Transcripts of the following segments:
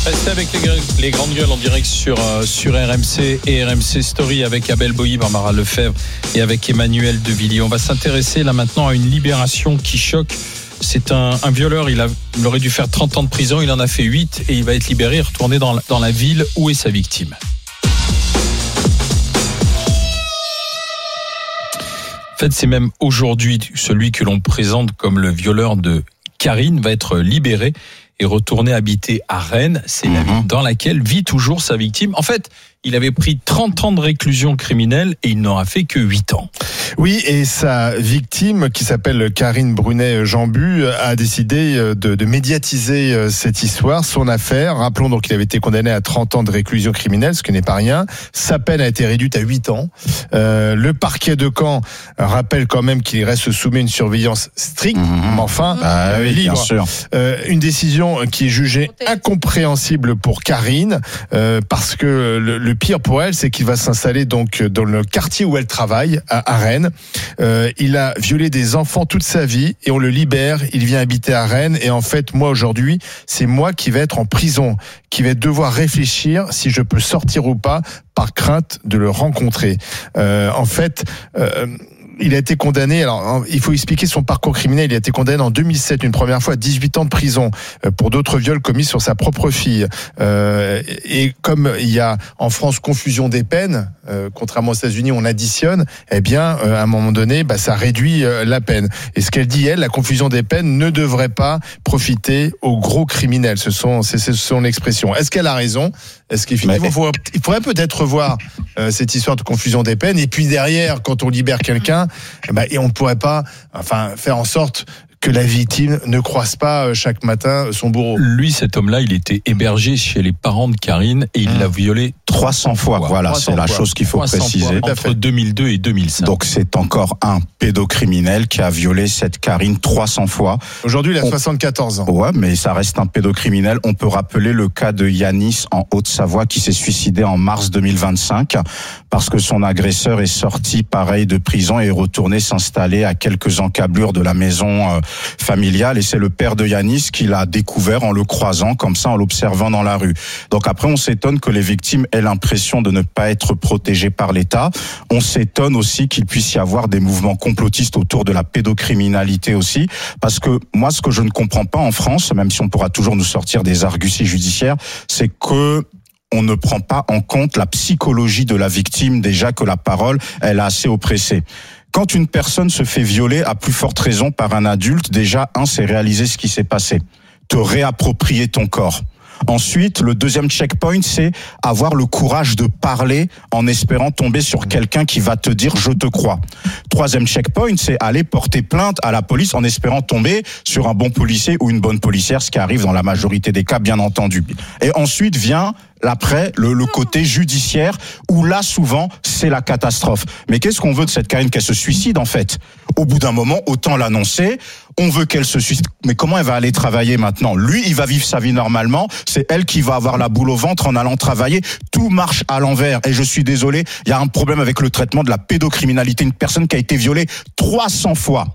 Restez avec les grandes gueules en direct sur RMC et RMC Story avec Abel Boilly, Barbara Lefebvre et avec Emmanuel Devilliers. On va s'intéresser là maintenant à une libération qui choque. C'est un violeur, il aurait dû faire 30 ans de prison, il en a fait 8 et il va être libéré et retourner dans la ville où est sa victime. En fait, c'est même aujourd'hui celui que l'on présente comme le violeur de Karine va être libéré et retourner habiter à Rennes. C'est la ville dans laquelle vit toujours sa victime. En fait, il avait pris 30 ans de réclusion criminelle et il n'aura fait que 8 ans. Oui, et sa victime, qui s'appelle Karine Brunet-Jambu, a décidé de médiatiser cette histoire, son affaire. Rappelons donc qu'il avait été condamné à 30 ans de réclusion criminelle, ce qui n'est pas rien. Sa peine a été réduite à 8 ans. Le parquet de Caen rappelle quand même qu'il reste soumis à une surveillance stricte, mais enfin, oui, libre. Bien sûr. Une décision qui est jugée incompréhensible pour Karine, parce que le pire pour elle, c'est qu'il va s'installer donc dans le quartier où elle travaille, à Rennes. Il a violé des enfants toute sa vie et on le libère. Il vient habiter à Rennes et en fait, moi aujourd'hui, c'est moi qui vais être en prison, qui vais devoir réfléchir si je peux sortir ou pas par crainte de le rencontrer. Il a été condamné, alors il faut expliquer son parcours criminel, il a été condamné en 2007 une première fois à 18 ans de prison pour d'autres viols commis sur sa propre fille. Et comme il y a en France confusion des peines, contrairement aux États-Unis on additionne, eh bien à un moment donné ça réduit la peine. Et ce qu'elle dit, elle, la confusion des peines ne devrait pas profiter aux gros criminels. C'est son expression. Est-ce qu'elle a raison ? Est-ce qu'effectivement il faudrait peut-être revoir cette histoire de confusion des peines et puis derrière, quand on libère quelqu'un, et on ne pourrait pas faire en sorte que la victime ne croise pas chaque matin son bourreau. Lui, cet homme-là, il était hébergé chez les parents de Karine et il l'a violé 300 fois. Voilà, c'est la chose qu'il faut préciser. Entre 2002 et 2005. Donc c'est encore un pédocriminel qui a violé cette Karine 300 fois. Aujourd'hui, il a 74 ans. Ouais, mais ça reste un pédocriminel. On peut rappeler le cas de Yanis en Haute-Savoie qui s'est suicidé en mars 2025 parce que son agresseur est sorti pareil de prison et est retourné s'installer à quelques encablures de la maison familiale. Et c'est le père de Yanis qui l'a découvert en le croisant comme ça, en l'observant dans la rue. Donc après, on s'étonne que les victimes aient l'impression de ne pas être protégées par l'État. On s'étonne aussi qu'il puisse y avoir des mouvements complotistes autour de la pédocriminalité aussi. Parce que moi, ce que je ne comprends pas en France, même si on pourra toujours nous sortir des arguties judiciaires, c'est que on ne prend pas en compte la psychologie de la victime, déjà que la parole, elle est assez oppressée. Quand une personne se fait violer, à plus forte raison par un adulte, déjà, c'est réaliser ce qui s'est passé. Te réapproprier ton corps. Ensuite, le deuxième checkpoint, c'est avoir le courage de parler en espérant tomber sur quelqu'un qui va te dire « je te crois ». Troisième checkpoint, c'est aller porter plainte à la police en espérant tomber sur un bon policier ou une bonne policière, ce qui arrive dans la majorité des cas, bien entendu. Et ensuite vient après le côté judiciaire où là souvent c'est la catastrophe. Mais qu'est-ce qu'on veut de cette Karine? Qu'elle se suicide en fait. Au bout d'un moment, autant l'annoncer. On veut qu'elle se suicide. Mais comment elle va aller travailler maintenant? Lui, il va vivre sa vie normalement. C'est elle qui va avoir la boule au ventre en allant travailler. Tout marche à l'envers. Et je suis désolé, il y a un problème avec le traitement de la pédocriminalité. Une personne qui a été violée 300 fois.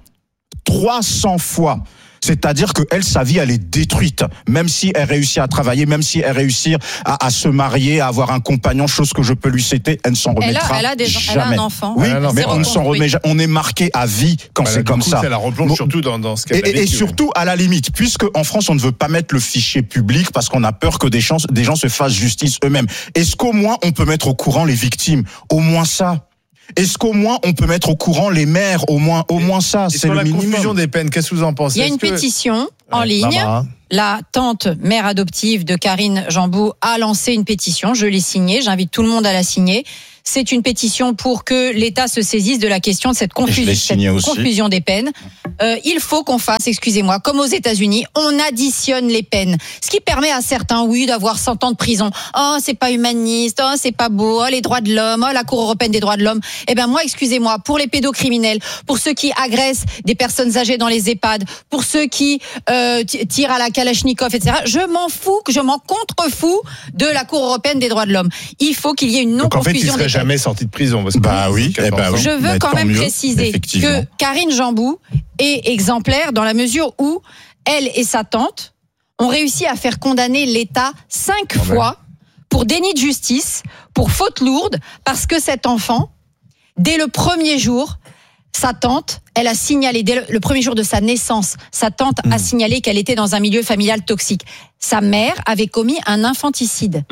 300 fois. C'est-à-dire que elle, sa vie, elle est détruite. Même si elle réussit à travailler, même si elle réussit à se marier, à avoir un compagnon, chose que je peux lui citer, elle ne s'en remettra jamais. Elle a un enfant. Oui, mais on ne s'en remet jamais. On est marqué à vie quand c'est comme ça. Ça la replonge surtout dans ce qu'elle a vécu. Et surtout, à la limite, puisque en France, on ne veut pas mettre le fichier public parce qu'on a peur que des gens se fassent justice eux-mêmes. Est-ce qu'au moins, on peut mettre au courant les victimes? Au moins ça. Est-ce qu'au moins on peut mettre au courant les maires, au moins ça, c'est le minimum. Sur la confusion des peines, qu'est-ce que vous en pensez? Il y a une pétition en ligne. Barbara. La tante mère adoptive de Karine Jambu a lancé une pétition. Je l'ai signée. J'invite tout le monde à la signer. C'est une pétition pour que l'État se saisisse de la question de cette confusion des peines. Il faut qu'on fasse, excusez-moi, comme aux États-Unis, on additionne les peines. Ce qui permet à certains, oui, d'avoir 100 ans de prison. Oh, c'est pas humaniste, oh, c'est pas beau, oh, les droits de l'homme, oh, la Cour européenne des droits de l'homme. Eh ben, moi, excusez-moi, pour les pédocriminels, pour ceux qui agressent des personnes âgées dans les EHPAD, pour ceux qui tirent à la Kalachnikov, etc., je m'en contrefous de la Cour européenne des droits de l'homme. Il faut qu'il y ait une non-confusion des peines. Jamais sorti de prison. Oui. Je veux quand même préciser que Karine Jambu est exemplaire dans la mesure où elle et sa tante ont réussi à faire condamner l'État 5 fois pour déni de justice, pour faute lourde, parce que cet enfant, dès le premier jour, sa tante, elle a signalé, dès le premier jour de sa naissance, sa tante a signalé qu'elle était dans un milieu familial toxique. Sa mère avait commis un infanticide.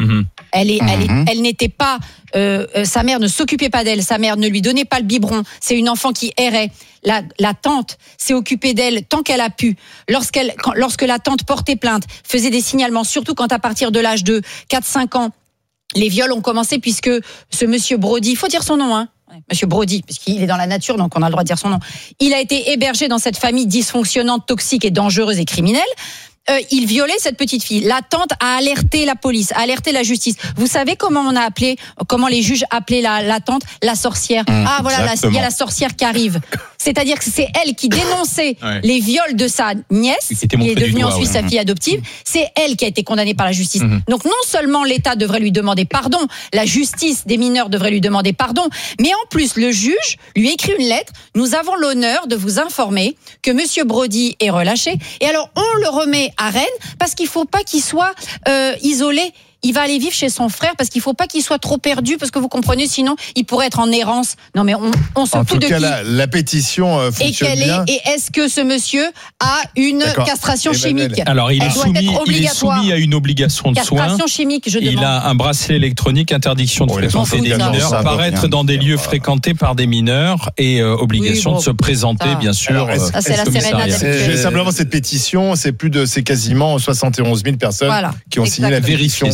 Elle n'était pas, sa mère ne s'occupait pas d'elle, sa mère ne lui donnait pas le biberon. C'est une enfant qui errait. La tante s'est occupée d'elle tant qu'elle a pu. Lorsque la tante portait plainte, faisait des signalements, surtout quand à partir de l'âge de 4-5 ans, les viols ont commencé puisque ce monsieur Brody, il faut dire son nom, hein. Monsieur Brody, puisqu'il est dans la nature, donc on a le droit de dire son nom. Il a été hébergé dans cette famille dysfonctionnante, toxique et dangereuse et criminelle. Il violait cette petite fille. La tante a alerté la police, a alerté la justice. Vous savez comment les juges appelaient la tante la sorcière. Voilà, il y a la sorcière qui arrive. C'est-à-dire que c'est elle qui dénonçait les viols de sa nièce, qui est devenue ensuite sa fille adoptive. C'est elle qui a été condamnée par la justice. Donc non seulement l'État devrait lui demander pardon, la justice des mineurs devrait lui demander pardon, mais en plus le juge lui écrit une lettre. Nous avons l'honneur de vous informer que Monsieur Brody est relâché. Et alors on le remet à Rennes parce qu'il faut pas qu'il soit isolé. Il va aller vivre chez son frère parce qu'il faut pas qu'il soit trop perdu, parce que vous comprenez, sinon il pourrait être en errance. Non mais on se fout de qui. En tout cas, la pétition fonctionne bien. Et est-ce que ce monsieur a une castration chimique? Alors il est soumis à une obligation de soins. Castration chimique, je demande. Il a un bracelet électronique, interdiction de fréquenter des mineurs, apparaître dans des lieux fréquentés par des mineurs et obligation de se présenter, bien sûr. Ça c'est la sérénade. Simplement cette pétition, c'est quasiment 71 000 personnes qui ont signé la pétition.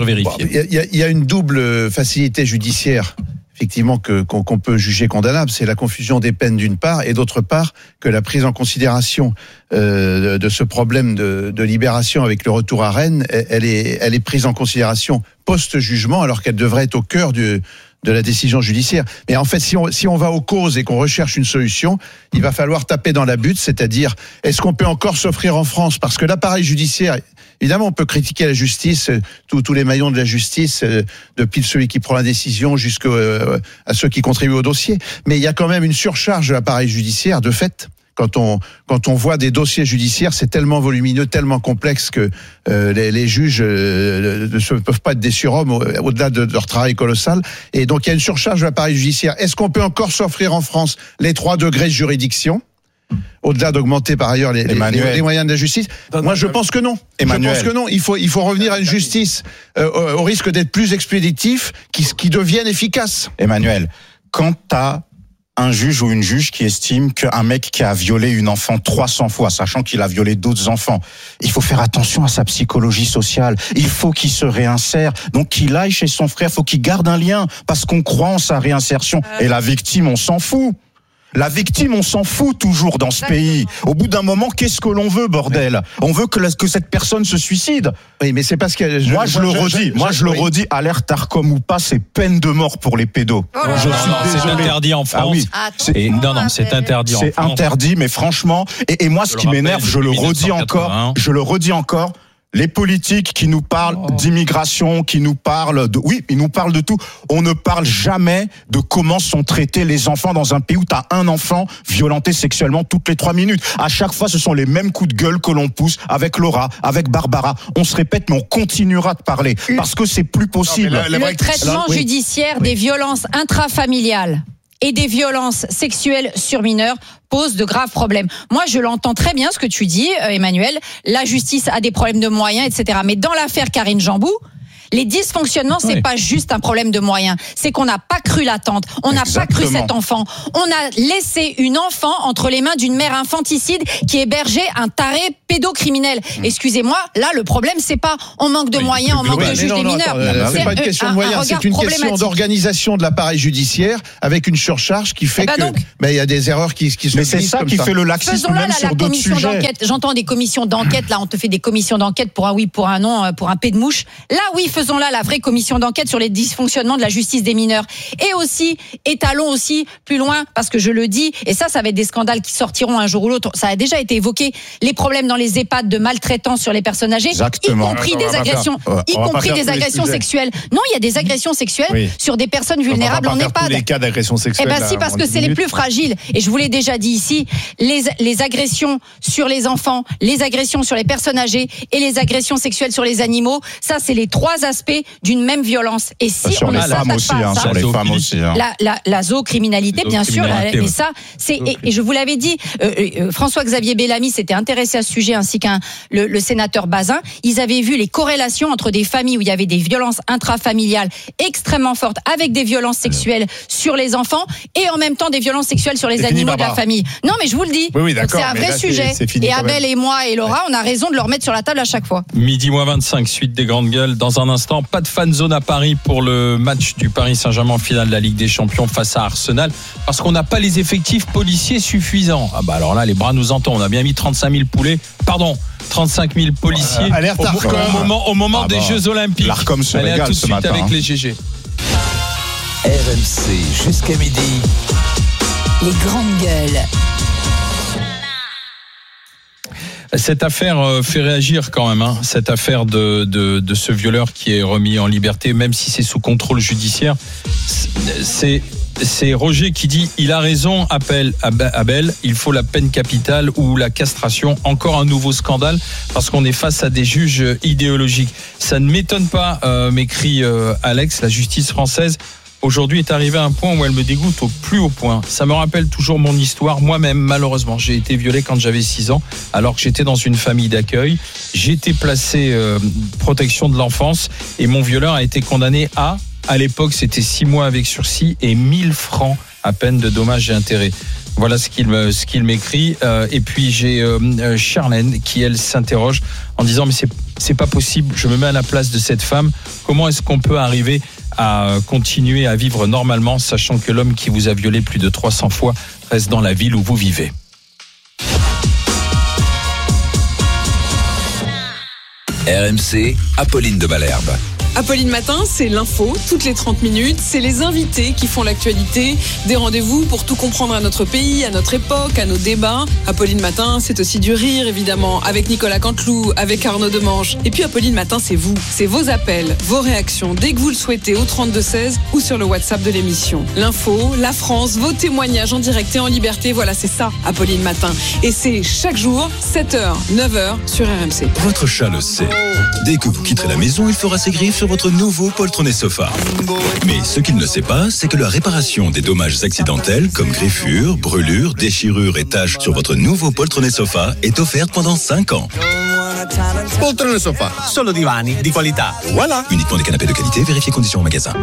Il y a une double facilité judiciaire, effectivement, qu'on peut juger condamnable. C'est la confusion des peines d'une part, et d'autre part que la prise en considération de ce problème de libération avec le retour à Rennes, elle est prise en considération post-jugement, alors qu'elle devrait être au cœur de la décision judiciaire. Mais en fait, si on va aux causes et qu'on recherche une solution, il va falloir taper dans la butte, c'est-à-dire, est-ce qu'on peut encore s'offrir en France? Parce que l'appareil judiciaire, évidemment, on peut critiquer la justice, tous les maillons de la justice, depuis celui qui prend la décision jusqu'à ceux qui contribuent au dossier. Mais il y a quand même une surcharge de l'appareil judiciaire, de fait. Quand on voit des dossiers judiciaires, c'est tellement volumineux, tellement complexe que les juges ne peuvent pas être des surhommes au-delà de leur travail colossal. Et donc il y a une surcharge de l'appareil judiciaire. Est-ce qu'on peut encore s'offrir en France les 3 degrés de juridiction, au-delà d'augmenter par ailleurs les moyens de la justice? Moi, je pense que non. Emmanuel. Je pense que non. Il faut revenir à une justice au risque d'être plus expéditif, qui devienne efficace. Emmanuel, quand t'as un juge ou une juge qui estime qu'un mec qui a violé une enfant 300 fois, sachant qu'il a violé d'autres enfants, il faut faire attention à sa psychologie sociale. Il faut qu'il se réinsère. Donc qu'il aille chez son frère, faut qu'il garde un lien, parce qu'on croit en sa réinsertion. Et la victime, on s'en fout. La victime, on s'en fout toujours dans ce pays. Au bout d'un moment, qu'est-ce que l'on veut, bordel? On veut que cette personne se suicide. Oui, mais c'est parce que moi je le redis, alerte Arcom ou pas, c'est peine de mort pour les pédos. C'est interdit en France. C'est interdit en France. C'est interdit, mais franchement, et moi ce qui m'énerve, je le redis encore. Les politiques qui nous parlent d'immigration, qui nous parlent ils nous parlent de tout. On ne parle jamais de comment sont traités les enfants dans un pays où t'as un enfant violenté sexuellement toutes les 3 minutes. À chaque fois, ce sont les mêmes coups de gueule que l'on pousse avec Laura, avec Barbara. On se répète, mais on continuera de parler parce que c'est plus possible. Le traitement judiciaire des violences intrafamiliales et des violences sexuelles sur mineurs pose de graves problèmes. Moi, je l'entends très bien ce que tu dis, Emmanuel. La justice a des problèmes de moyens, etc. Mais dans l'affaire Karine Jambou, les dysfonctionnements, c'est pas juste un problème de moyens. C'est qu'on n'a pas cru l'attente. On n'a pas cru cet enfant. On a laissé une enfant entre les mains d'une mère infanticide qui hébergeait un taré pédocriminel. Excusez-moi, là, le problème, c'est pas on manque de moyens, on manque de juges des mineurs. C'est pas une question de moyens, c'est une question d'organisation de l'appareil judiciaire avec une surcharge qui fait il y a des erreurs qui se glissent. Mais c'est ça qui fait le laxisme même sur d'autres sujets. J'entends des commissions d'enquête. Là, on te fait des commissions d'enquête pour un oui, pour un non, pour un pet de mouche. Là, oui, faisons faisons là la vraie commission d'enquête sur les dysfonctionnements de la justice des mineurs. Et aussi, étalons aussi plus loin, parce que je le dis, et ça va être des scandales qui sortiront un jour ou l'autre. Ça a déjà été évoqué, les problèmes dans les EHPAD de maltraitance sur les personnes âgées, Exactement. y compris des agressions sexuelles. Non, il y a des agressions sexuelles sur des personnes vulnérables en EHPAD. Tous les cas d'agression sexuelle. Eh ben si, parce que c'est les plus fragiles. Et je vous l'ai déjà dit ici, les agressions sur les enfants, les agressions sur les personnes âgées et les agressions sexuelles sur les animaux, ça c'est les trois aspects d'une même violence. Et si sur on les ne femmes aussi, s'attaque pas à ça, sur les femmes aussi. la zoocriminalité, bien sûr, mais ça, c'est et je vous l'avais dit, François-Xavier Bellamy s'était intéressé à ce sujet, ainsi qu'un le sénateur Bazin. Ils avaient vu les corrélations entre des familles où il y avait des violences intrafamiliales extrêmement fortes, avec des violences sexuelles sur les enfants et en même temps des violences sexuelles sur les animaux de la famille. Non, mais je vous le dis, oui, d'accord, c'est un vrai sujet. Et Abel et moi et Laura, on a raison de le remettre sur la table à chaque fois. Midi moins 25, suite des grandes gueules. Dans un instant, pas de fan zone à Paris pour le match du Paris Saint-Germain en finale de la Ligue des Champions face à Arsenal, parce qu'on n'a pas les effectifs policiers suffisants. Ah bah alors là, les bras nous entendent. On a bien mis 35 000 policiers au moment des Jeux Olympiques. L'Arcom se régale. Allez, à tout de suite matin, avec les GG. RMC jusqu'à midi. Les grandes gueules. Cette affaire fait réagir quand même, hein. Cette affaire de ce violeur qui est remis en liberté, même si c'est sous contrôle judiciaire. C'est Roger qui dit il a raison, Abel, il faut la peine capitale ou la castration. Encore un nouveau scandale parce qu'on est face à des juges idéologiques. Ça ne m'étonne pas, m'écrit Alex, la justice française aujourd'hui est arrivée à un point où elle me dégoûte au plus haut point. Ça me rappelle toujours mon histoire. Moi-même, malheureusement, j'ai été violé quand j'avais 6 ans, alors que j'étais dans une famille d'accueil. J'ai été placé protection de l'enfance et mon violeur a été condamné à l'époque, c'était 6 mois avec sursis et 1 000 francs à peine de dommages et intérêts. Voilà ce qu'il m'écrit. Et puis j'ai Charlène qui, elle, s'interroge en disant mais c'est pas possible, je me mets à la place de cette femme. Comment est-ce qu'on peut arriver à continuer à vivre normalement, sachant que l'homme qui vous a violé plus de 300 fois reste dans la ville où vous vivez? RMC, Apolline de Malherbe. Apolline Matin, c'est l'info, toutes les 30 minutes, c'est les invités qui font l'actualité, des rendez-vous pour tout comprendre à notre pays, à notre époque, à nos débats. Apolline Matin, c'est aussi du rire, évidemment, avec Nicolas Canteloup, avec Arnaud Demange. Et puis Apolline Matin, c'est vous, c'est vos appels, vos réactions, dès que vous le souhaitez, au 32-16 ou sur le WhatsApp de l'émission. L'info, la France, vos témoignages en direct et en liberté, voilà, c'est ça, Apolline Matin. Et c'est chaque jour, 7h, 9h sur RMC. Votre chat le sait. Dès que vous quitterez la maison, il fera ses griffes sur votre nouveau poltronnet sofa. Mais ce qu'il ne sait pas, c'est que la réparation des dommages accidentels comme griffures, brûlures, déchirures et taches sur votre nouveau poltronnet sofa est offerte pendant 5 ans. Poltrone sofa, solo divani di qualità. Voilà. Uniquement des canapés de qualité, vérifiez conditions au magasin.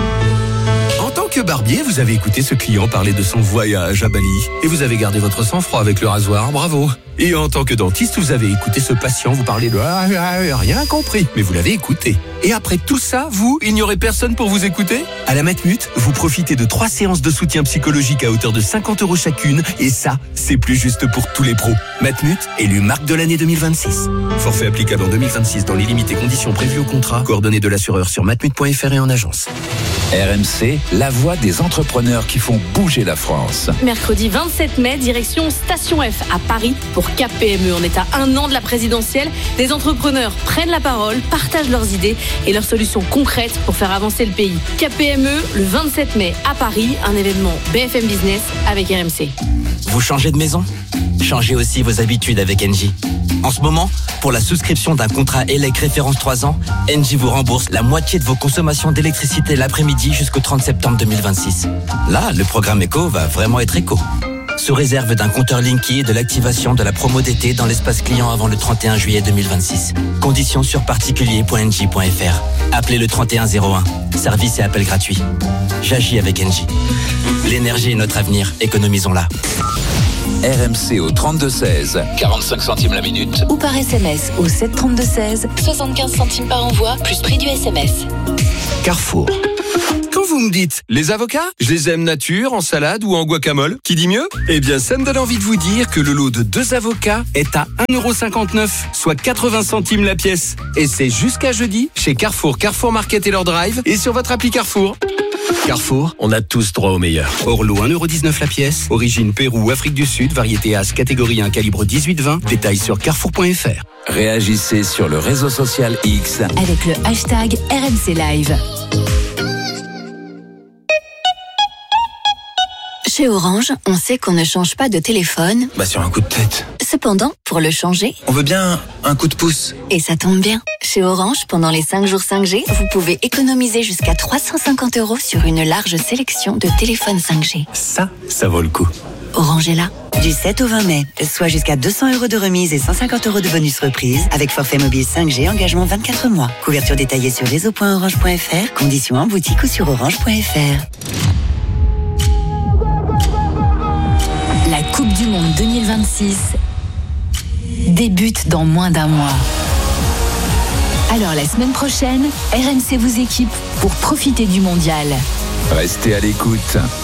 En tant que barbier, vous avez écouté ce client parler de son voyage à Bali et vous avez gardé votre sang-froid avec le rasoir, bravo. Et en tant que dentiste, vous avez écouté ce patient vous parler de rien compris, mais vous l'avez écouté. Et après tout ça, il n'y aurait personne pour vous écouter? À la Matmut, vous profitez de 3 séances de soutien psychologique à hauteur de 50 € chacune, et ça, c'est plus juste pour tous les pros. Matmut, élu marque de l'année 2026. Forfait applicable en 2026 dans les limites et conditions prévues au contrat. Coordonnées de l'assureur sur matmut.fr et en agence. RMC, la voix des entrepreneurs qui font bouger la France. Mercredi 27 mai, direction Station F à Paris pour KPME. On est à 1 an de la présidentielle. Des entrepreneurs prennent la parole, partagent leurs idées et leurs solutions concrètes pour faire avancer le pays. KPME, le 27 mai à Paris, un événement BFM Business avec RMC. Vous changez de maison ? Changez aussi vos habitudes avec Engie. En ce moment, pour la souscription d'un contrat ELEC référence 3 ans, Engie vous rembourse la moitié de vos consommations d'électricité l'après-midi jusqu'au 30 septembre 2026. Là, le programme éco va vraiment être éco. Sous réserve d'un compteur Linky et de l'activation de la promo d'été dans l'espace client avant le 31 juillet 2026. Conditions sur particulier.engie.fr. Appelez le 3101. Service et appel gratuit. J'agis avec Engie. L'énergie est notre avenir. Économisons-la. RMC au 32-16, 45 centimes la minute. Ou par SMS au 7 32 16, 75 centimes par envoi, plus prix du SMS. Carrefour. Quand vous me dites les avocats, je les aime nature, en salade ou en guacamole, qui dit mieux? Eh bien, ça me donne envie de vous dire que le lot de 2 avocats est à 1,59€, soit 80 centimes la pièce. Et c'est jusqu'à jeudi chez Carrefour, Carrefour Market et leur drive et sur votre appli Carrefour. Carrefour, on a tous droit au meilleur. Orlo 1,19€ la pièce, origine Pérou, Afrique du Sud, variété As, catégorie 1, calibre 18-20, détails sur carrefour.fr. Réagissez sur le réseau social X avec le hashtag RMC Live. Chez Orange, on sait qu'on ne change pas de téléphone. Sur un coup de tête. Cependant, pour le changer, on veut bien un coup de pouce. Et ça tombe bien. Chez Orange, pendant les 5 jours 5G, vous pouvez économiser jusqu'à 350€ sur une large sélection de téléphones 5G. Ça vaut le coup. Orange est là. Du 7 au 20 mai, soit jusqu'à 200€ de remise et 150€ de bonus reprise avec forfait mobile 5G, engagement 24 mois. Couverture détaillée sur réseau.orange.fr, conditions en boutique ou sur orange.fr. La Coupe du Monde 2026 débute dans moins d'un mois. Alors la semaine prochaine, RMC vous équipe pour profiter du mondial. Restez à l'écoute.